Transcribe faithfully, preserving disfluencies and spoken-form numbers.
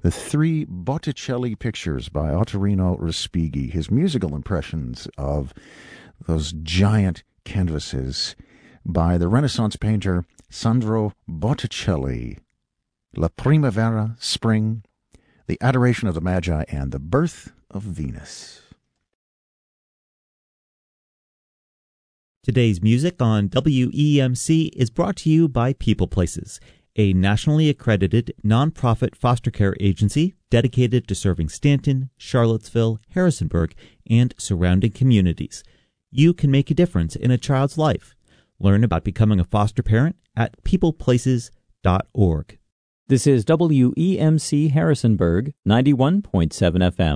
The Three Botticelli Pictures by Ottorino Respighi, his musical impressions of those giant canvases by the Renaissance painter Sandro Botticelli. La Primavera, Spring, The Adoration of the Magi, and The Birth of Venus. Today's music on W E M C is brought to you by People Places, a nationally accredited nonprofit foster care agency dedicated to serving Stanton, Charlottesville, Harrisonburg, and surrounding communities. You can make a difference in a child's life. Learn about becoming a foster parent at people places dot org. This is W E M C Harrisonburg, ninety-one point seven F M.